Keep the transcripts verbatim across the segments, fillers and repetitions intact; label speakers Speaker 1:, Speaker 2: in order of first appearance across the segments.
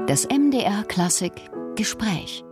Speaker 1: Das M D R Klassik Gespräch.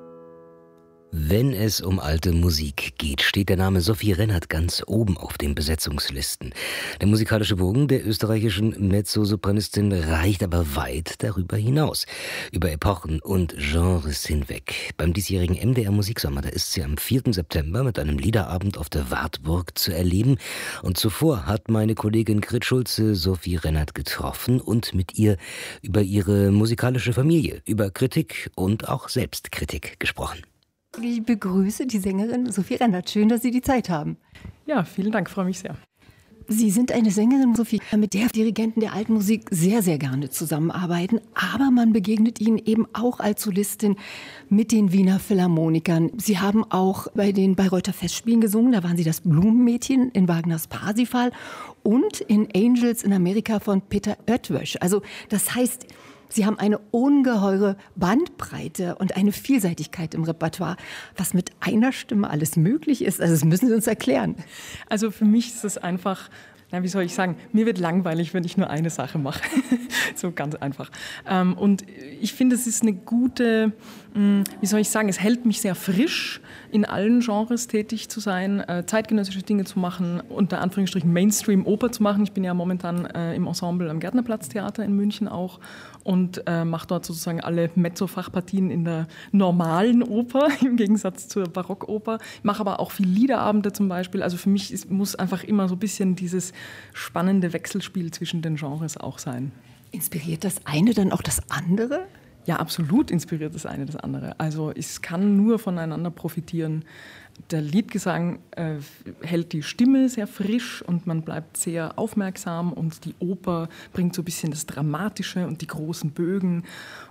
Speaker 2: Wenn es um alte Musik geht, steht der Name Sophie Rennert ganz oben auf den Besetzungslisten. Der musikalische Bogen der österreichischen Mezzosopranistin reicht aber weit darüber hinaus, über Epochen und Genres hinweg. Beim diesjährigen M D R Musiksommer, da ist sie am vierten September mit einem Liederabend auf der Wartburg zu erleben. Und zuvor hat meine Kollegin Grit Schulze Sophie Rennert getroffen und mit ihr über ihre musikalische Familie, über Kritik und auch Selbstkritik gesprochen.
Speaker 3: Ich begrüße die Sängerin Sophie Rennert. Schön, dass Sie die Zeit haben.
Speaker 4: Ja, vielen Dank, freue mich sehr.
Speaker 3: Sie sind eine Sängerin, Sophie, mit der Dirigenten der alten Musik sehr, sehr gerne zusammenarbeiten. Aber man begegnet Ihnen eben auch als Solistin mit den Wiener Philharmonikern. Sie haben auch bei den Bayreuther Festspielen gesungen. Da waren Sie das Blumenmädchen in Wagners Parsifal und in Angels in Amerika von Peter Oetwösch. Also das heißt, Sie haben eine ungeheure Bandbreite und eine Vielseitigkeit im Repertoire, was mit einer Stimme alles möglich ist. Also das müssen Sie uns erklären.
Speaker 4: Also für mich ist es einfach, na, wie soll ich sagen, mir wird langweilig, wenn ich nur eine Sache mache. So ganz einfach. Und ich finde, es ist eine gute, wie soll ich sagen, es hält mich sehr frisch, in allen Genres tätig zu sein, zeitgenössische Dinge zu machen, unter Anführungsstrichen Mainstream-Oper zu machen. Ich bin ja momentan im Ensemble am Gärtnerplatztheater in München auch und mache dort sozusagen alle Mezzo-Fachpartien in der normalen Oper, im Gegensatz zur Barockoper. Ich mache aber auch viel Liederabende zum Beispiel. Also für mich ist, muss einfach immer so ein bisschen dieses spannende Wechselspiel zwischen den Genres auch sein.
Speaker 3: Inspiriert das eine dann auch das andere?
Speaker 4: Ja, absolut inspiriert das eine das andere. Also es kann nur voneinander profitieren. Der Liedgesang äh, hält die Stimme sehr frisch und man bleibt sehr aufmerksam und die Oper bringt so ein bisschen das Dramatische und die großen Bögen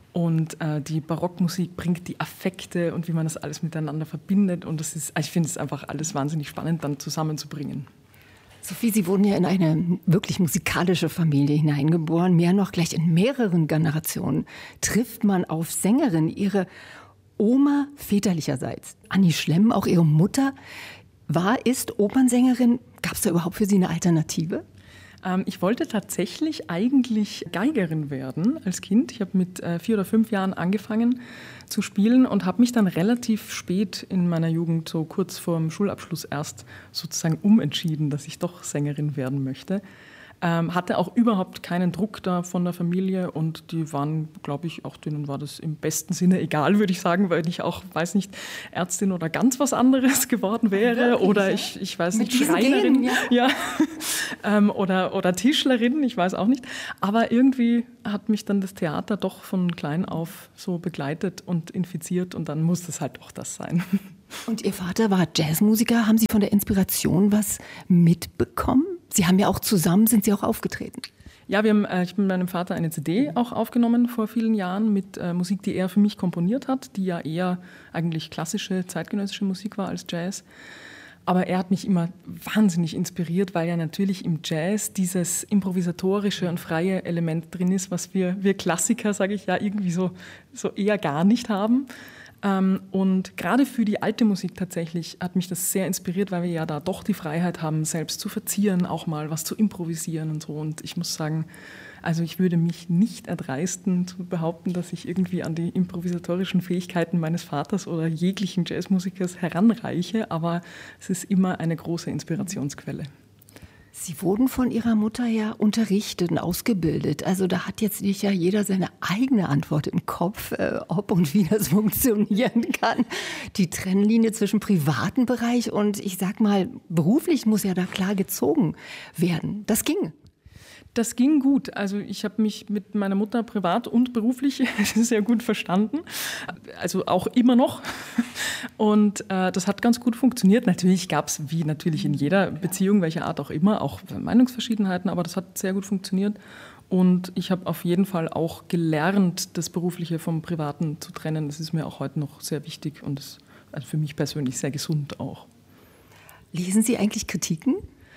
Speaker 4: und äh, die Barockmusik bringt die Affekte und wie man das alles miteinander verbindet und das ist, ich finde es einfach alles wahnsinnig spannend dann zusammenzubringen.
Speaker 3: Sophie, Sie wurden ja in eine wirklich musikalische Familie hineingeboren. Mehr noch, gleich in mehreren Generationen trifft man auf Sängerinnen. Ihre Oma väterlicherseits, Annie Schlemm, auch ihre Mutter, war, ist Opernsängerin. Gab es da überhaupt für Sie eine Alternative?
Speaker 4: Ähm, ich wollte tatsächlich eigentlich Geigerin werden als Kind. Ich habe mit äh, vier oder fünf Jahren angefangen zu spielen und habe mich dann relativ spät in meiner Jugend, so kurz vor dem Schulabschluss erst sozusagen umentschieden, dass ich doch Sängerin werden möchte. Ähm, hatte auch überhaupt keinen Druck da von der Familie und die waren, glaube ich, auch denen war das im besten Sinne egal, würde ich sagen, weil ich auch, weiß nicht, Ärztin oder ganz was anderes geworden wäre Wirklich, oder ich, ich weiß nicht, Schreinerin Gehen, ja. ja. ähm, oder, oder Tischlerin, ich weiß auch nicht. Aber irgendwie hat mich dann das Theater doch von klein auf so begleitet und infiziert und dann muss das halt auch das sein.
Speaker 3: Und Ihr Vater war Jazzmusiker. Haben Sie von der Inspiration was mitbekommen? Sie haben ja auch zusammen, sind Sie auch aufgetreten?
Speaker 4: Ja, wir haben, äh, ich habe mit meinem Vater eine C D auch aufgenommen vor vielen Jahren mit äh, Musik, die er für mich komponiert hat, die ja eher eigentlich klassische, zeitgenössische Musik war als Jazz. Aber er hat mich immer wahnsinnig inspiriert, weil ja natürlich im Jazz dieses improvisatorische und freie Element drin ist, was wir, wir Klassiker, sage ich ja, irgendwie so, so eher gar nicht haben. Und gerade für die alte Musik tatsächlich hat mich das sehr inspiriert, weil wir ja da doch die Freiheit haben, selbst zu verzieren, auch mal was zu improvisieren und so. Und ich muss sagen, also ich würde mich nicht erdreisten zu behaupten, dass ich irgendwie an die improvisatorischen Fähigkeiten meines Vaters oder jeglichen Jazzmusikers heranreiche, aber es ist immer eine große Inspirationsquelle.
Speaker 3: Sie wurden von Ihrer Mutter ja unterrichtet und ausgebildet. Also da hat jetzt nicht ja jeder seine eigene Antwort im Kopf, äh, ob und wie das funktionieren kann. Die Trennlinie zwischen privaten Bereich und, ich sag mal, beruflich muss ja da klar gezogen werden. Das ging.
Speaker 4: Das ging gut. Also ich habe mich mit meiner Mutter privat und beruflich sehr gut verstanden. Also auch immer noch. Und äh, das hat ganz gut funktioniert. Natürlich gab es, wie natürlich in jeder Beziehung, welcher Art auch immer, auch Meinungsverschiedenheiten, aber das hat sehr gut funktioniert. Und ich habe auf jeden Fall auch gelernt, das Berufliche vom Privaten zu trennen. Das ist mir auch heute noch sehr wichtig und ist also für mich persönlich sehr gesund auch.
Speaker 3: Lesen Sie eigentlich Kritiken?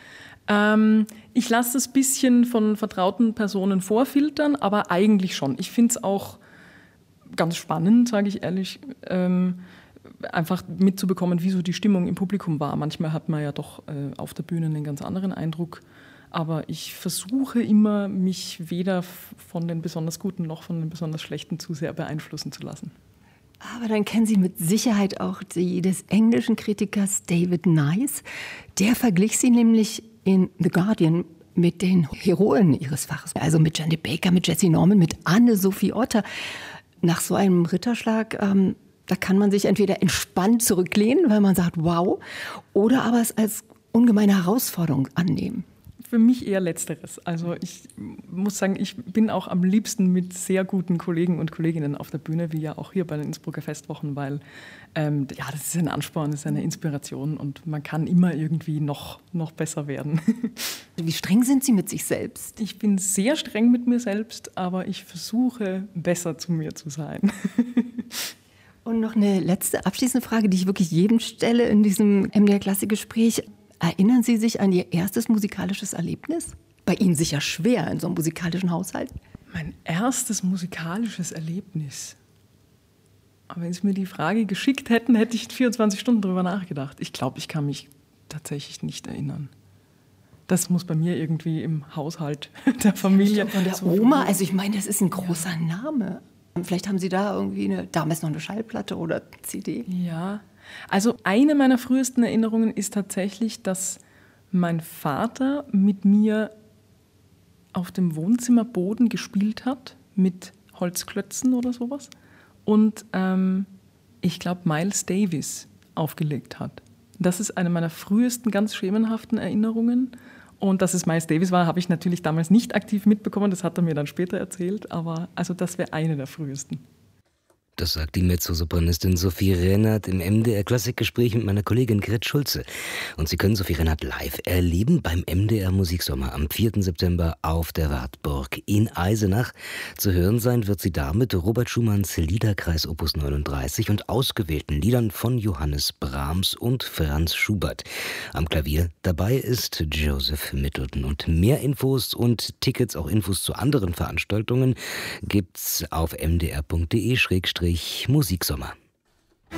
Speaker 4: Ähm, ich lasse das ein bisschen von vertrauten Personen vorfiltern, aber eigentlich schon. Ich finde es auch ganz spannend, sage ich ehrlich, ähm, einfach mitzubekommen, wie so die Stimmung im Publikum war. Manchmal hat man ja doch äh, auf der Bühne einen ganz anderen Eindruck. Aber ich versuche immer, mich weder von den besonders guten noch von den besonders schlechten zu sehr beeinflussen zu lassen.
Speaker 3: Aber dann kennen Sie mit Sicherheit auch die des englischen Kritikers David Nice. Der verglich sie nämlich in The Guardian mit den Heroen ihres Faches. Also mit Janet Baker, mit Jessie Norman, mit Anne-Sophie Otter. Nach so einem Ritterschlag, ähm, da kann man sich entweder entspannt zurücklehnen, weil man sagt, wow, oder aber es als ungemeine Herausforderung annehmen.
Speaker 4: Für mich eher Letzteres. Also ich muss sagen, ich bin auch am liebsten mit sehr guten Kollegen und Kolleginnen auf der Bühne, wie ja auch hier bei den Innsbrucker Festwochen, weil ähm, ja, das ist ein Ansporn, das ist eine Inspiration und man kann immer irgendwie noch, noch besser werden.
Speaker 3: Wie streng sind Sie mit sich selbst?
Speaker 4: Ich bin sehr streng mit mir selbst, aber ich versuche, besser zu mir zu sein.
Speaker 3: Und noch eine letzte abschließende Frage, die ich wirklich jedem stelle in diesem M D R-Klassik-Gespräch. Erinnern Sie sich an Ihr erstes musikalisches Erlebnis? Bei Ihnen sicher schwer in so einem musikalischen Haushalt.
Speaker 4: Mein erstes musikalisches Erlebnis. Aber wenn Sie mir die Frage geschickt hätten, hätte ich vierundzwanzig Stunden darüber nachgedacht. Ich glaube, ich kann mich tatsächlich nicht erinnern. Das muss bei mir irgendwie im Haushalt der Familie.
Speaker 3: Von der Oma, also ich meine, das ist ein großer Name. Vielleicht haben Sie da irgendwie eine, damals noch eine Schallplatte oder C D?
Speaker 4: Ja, also eine meiner frühesten Erinnerungen ist tatsächlich, dass mein Vater mit mir auf dem Wohnzimmerboden gespielt hat, mit Holzklötzen oder sowas. Und ähm, ich glaube, Miles Davis aufgelegt hat. Das ist eine meiner frühesten, ganz schemenhaften Erinnerungen. Und dass es Miles Davis war, habe ich natürlich damals nicht aktiv mitbekommen. Das hat er mir dann später erzählt. Aber also das wäre eine der frühesten.
Speaker 2: Das sagt die Mezzosopranistin Sophie Rennert im M D R-Klassikgespräch mit meiner Kollegin Gret Schulze. Und Sie können Sophie Rennert live erleben beim M D R-Musiksommer am vierten September auf der Wartburg in Eisenach. Zu hören sein wird sie da mit Robert Schumanns Liederkreis Opus neununddreißig und ausgewählten Liedern von Johannes Brahms und Franz Schubert. Am Klavier dabei ist Joseph Middleton. Und mehr Infos und Tickets, auch Infos zu anderen Veranstaltungen, gibt's auf m d r punkt d e Musiksommer.